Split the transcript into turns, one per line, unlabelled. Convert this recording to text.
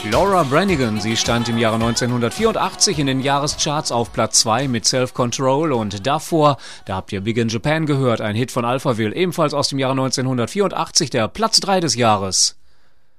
Laura Branigan, sie stand im Jahre 1984 in den Jahrescharts auf Platz 2 mit Self-Control und davor, da habt ihr Big in Japan gehört, ein Hit von Alphaville, ebenfalls aus dem Jahre 1984, der Platz 3 des Jahres.